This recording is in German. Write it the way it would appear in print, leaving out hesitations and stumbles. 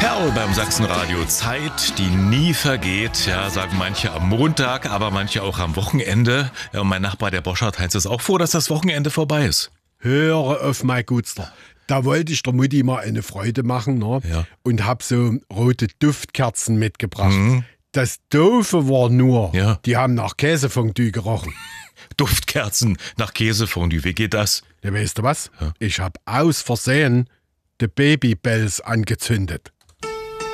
Kerl beim Sachsenradio. Zeit, die nie vergeht. Ja, sagen manche am Montag, aber manche auch am Wochenende. Ja, und mein Nachbar, der Boschert, heißt es auch vor, dass das Wochenende vorbei ist. Höre auf, mein Gutster. Da wollte ich der Mutti mal eine Freude machen, ne? Ja. Und hab so rote Duftkerzen mitgebracht. Das Doofe war nur, Ja. die haben nach Käsefondue gerochen. Duftkerzen nach Käsefondue, wie geht das? Ja, weißt du was? Ich hab aus Versehen die Babybells angezündet.